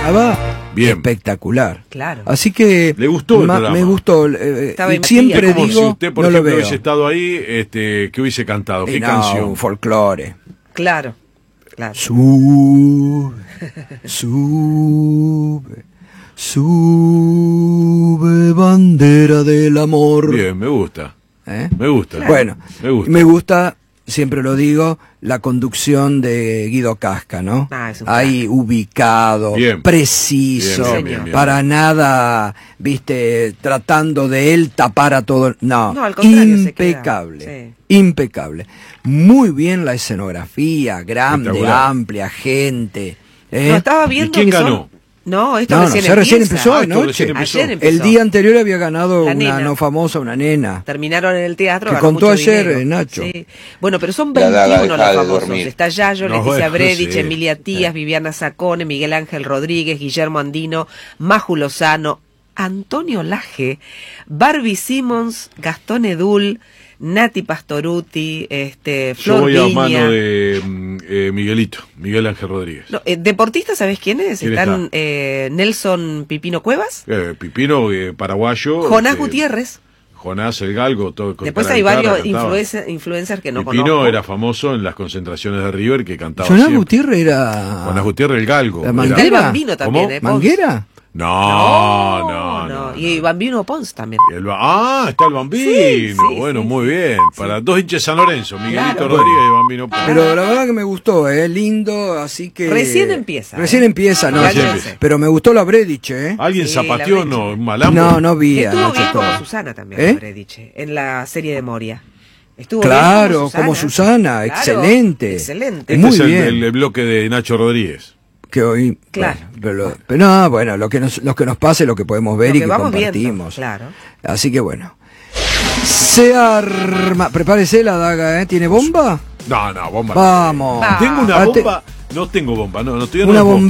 sonaba espectacular. Claro. Así que le gustó el programa. Me gustó. Siempre como digo, si usted, por no ejemplo, lo veo. hubiese estado ahí, ¿qué hubiese cantado? ¿Qué canción? Un folclore. Claro. Sube, sube, sube, bandera del amor. Bien, me gusta. Me gusta. Bueno, me gusta, siempre lo digo, la conducción de Guido Casca, ¿no? Ahí ubicado, preciso, bien. para nada, viste, tratando de él tapar a todo. No, al contrario, impecable, impecable. Muy bien la escenografía, grande, amplia, gente. No, estaba viendo. ¿Y quién ganó? No, esto recién empezó anoche. Ayer empezó. El día anterior había ganado una no famosa, una nena. Terminaron en el teatro. Que contó ayer Nacho. Sí. Bueno, pero son 21 los famosos. Está Yayo, Leticia Bredich, Emilia Tías, Viviana Sacone, Miguel Ángel Rodríguez, Guillermo Andino, Maju Lozano, Antonio Laje, Barbie Simmons, Gastón Edul, Nati Pastoruti, Flor Yo voy Viña. a mano de Miguel Ángel Rodríguez. No, deportistas, ¿sabés quiénes? Están Nelson Pipino Cuevas. Pipino, paraguayo. Jonás Gutiérrez. Jonás el Galgo. Todo, después hay varios influencers que no conozco. Pipino era famoso en las concentraciones de River que cantaba Jonás siempre. Gutiérrez era... Jonás Gutiérrez el Galgo. ¿La Manguera? El Bambino también, ¿Manguera? No. Y Bambino Pons también. Está el Bambino. Sí, muy bien. Para dos hinchas de San Lorenzo, Miguelito Rodríguez y Bambino Pons. Pero la verdad que me gustó, lindo, así que... Recién empieza. ¿no? Pero me gustó la Bredich, ¿Alguien zapateó un malambo? No vi. Estuvo bien como Susana también, la Bredich, en la serie de Moria. Estuvo claro, como Susana, claro, excelente. Muy bien. El bloque de Nacho Rodríguez. Que hoy, claro. Pero no, bueno, lo que nos pase, lo que podemos ver y que compartimos. Viendo, claro. Así que bueno. Se arma. Prepárese la daga, ¿Tiene bomba? No, bomba. Vamos. Tengo una bomba. No tengo bomba, no estoy dando una bomba.